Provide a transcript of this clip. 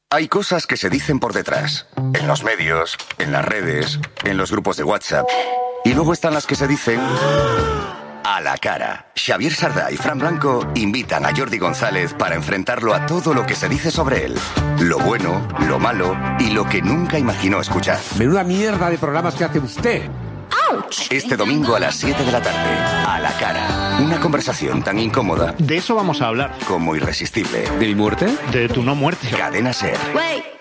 Hay cosas que se dicen por detrás, en los medios, en las redes, en los grupos de WhatsApp. Y luego están las que se dicen a la cara. Xavier Sardá y Fran Blanco invitan a Jordi González para enfrentarlo a todo lo que se dice sobre él. Lo bueno, lo malo y lo que nunca imaginó escuchar. Menuda mierda de programas que hace usted. Este domingo a las 7 de la tarde, a la cara. Una conversación tan incómoda. De eso vamos a hablar. Como irresistible. ¿De mi muerte? De tu no muerte. Cadena Ser.